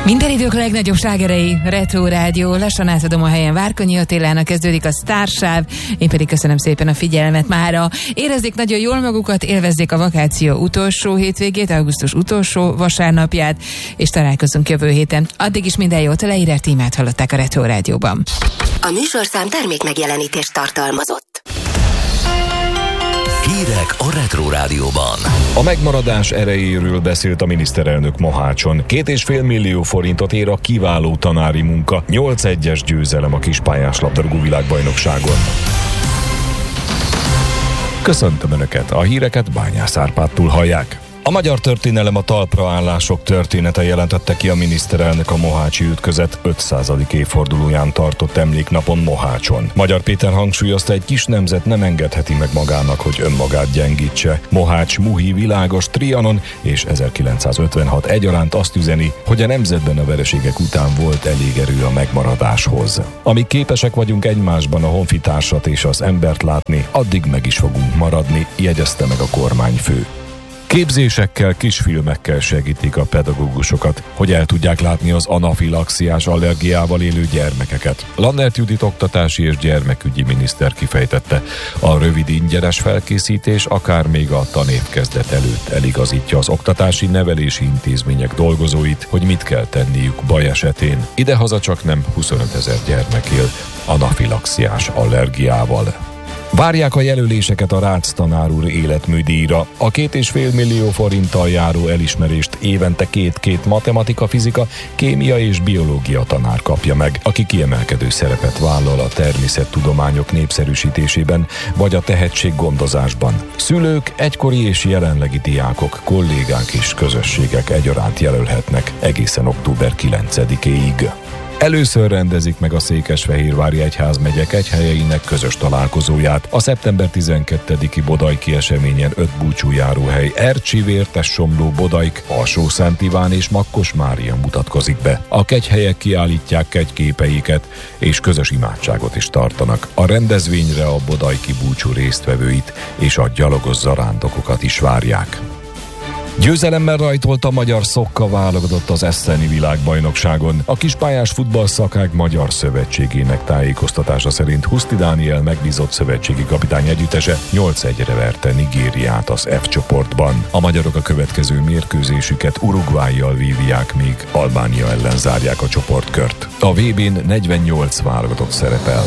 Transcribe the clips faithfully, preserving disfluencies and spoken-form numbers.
Minden idők legnagyobb slágerei, Retro Rádió. Lassan átadom a helyen Várkonyi Attilának, kezdődik a Sztársáv. Én pedig köszönöm szépen a figyelmet mára. Érezzék nagyon jól magukat, élvezzék a vakáció utolsó hétvégét, augusztus utolsó vasárnapját, és találkozunk jövő héten. Addig is minden jót, a Leírer Tímát hallották a Retro Rádióban. A műsorszám termék megjelenítést tartalmazott. Hírek a Retro Rádióban. A megmaradás erejéről beszélt a miniszterelnök Mohácson. Két és fél millió forintot ér a kiváló tanári munka. nyolc egyes győzelem a kispályás labdarúgó világbajnokságon. Köszöntöm Önöket, a híreket Bányász Árpádtól hallják. A magyar történelem a talpraállások története, jelentette ki a miniszterelnök a mohácsi ütközet ötszázadik évfordulóján tartott emléknapon Mohácson. Magyar Péter hangsúlyozta, egy kis nemzet nem engedheti meg magának, hogy önmagát gyengítse. Mohács, Muhi, Világos, Trianon és ezerkilencszázötvenhat egyaránt azt üzeni, hogy a nemzetben a vereségek után volt elég erő a megmaradáshoz. Amíg képesek vagyunk egymásban a honfitársat és az embert látni, addig meg is fogunk maradni, jegyezte meg a kormányfő. Képzésekkel, kisfilmekkel segítik a pedagógusokat, hogy el tudják látni az anafilaxiás allergiával élő gyermekeket. Lannert Judit oktatási és gyermekügyi miniszter kifejtette, a rövid ingyenes felkészítés akár még a tanévkezdet előtt eligazítja az oktatási nevelési intézmények dolgozóit, hogy mit kell tenniük baj esetén. Idehaza csak nem huszonötezer gyermek él anafilaxiás allergiával. Várják a jelöléseket a Rácz tanár úr életműdíjra. A két és fél millió forinttal járó elismerést évente két-két matematika, fizika, kémia és biológia tanár kapja meg, aki kiemelkedő szerepet vállal a természettudományok népszerűsítésében vagy a tehetséggondozásban. Szülők, egykori és jelenlegi diákok, kollégák és közösségek egyaránt jelölhetnek egészen október kilencedikéig. Először rendezik meg a Székesfehérvári egyházmegyek egyhelyeinek közös találkozóját. A szeptember tizenkettediki Bodajki eseményen öt búcsújáróhely, Ercsi, Vértes, Somló, Bodajk, Alsó-Szent Iván és Makkos Mária mutatkozik be. A kegyhelyek kiállítják kegyképeiket és közös imádságot is tartanak. A rendezvényre a bodajki búcsú résztvevőit és a gyalogos zarándokokat is várják. Győzelemmel rajtolt a magyar szokka válogatott az eszeni világbajnokságon. A kispályás futballszakák magyar szövetségének tájékoztatása szerint Huszti Dániel megbízott szövetségi kapitány együttese nyolc egyre verte Nigériát az F csoportban. A magyarok a következő mérkőzésüket Uruguayjal vívják, míg Albánia ellen zárják a csoportkört. A vé bén negyvennyolc válogatott szerepel.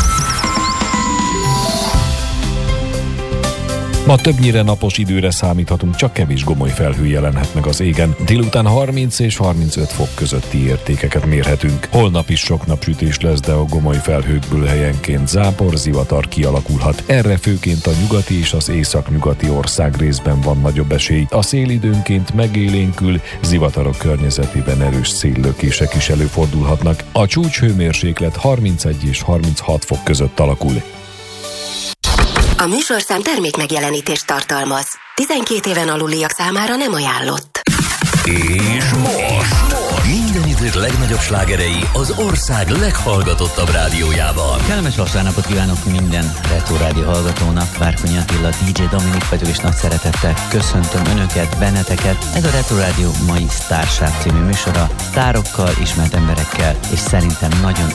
Ma többnyire napos időre számíthatunk, csak kevés gomoly felhő jelenhet meg az égen. Délután harminc és harmincöt fok közötti értékeket mérhetünk. Holnap is sok napsütés lesz, de a gomoly felhőkből helyenként zápor, zivatar kialakulhat. Erre főként a nyugati és az északnyugati ország részben van nagyobb esély. A szél időnként megélénkül, zivatarok környezetében erős széllökések is előfordulhatnak. A csúcshőmérséklet harmincegy és harminchat fok között alakul. A műsorszám termék megjelenítést tartalmaz. tizenkét éven aluliak számára nem ajánlott. És most minden idők legnagyobb slágerei az ország leghallgatottabb rádiójában. Kellemes vasárnapot kívánok minden Retro Rádió hallgatónak. Várkonyi Attila, dé dzsé Dominik vagyok, és nagy szeretettel köszöntöm Önöket, benneteket. Ez a Retro Rádió mai Sztársáv című műsora, sztárokkal, ismert emberekkel, és szerintem nagyon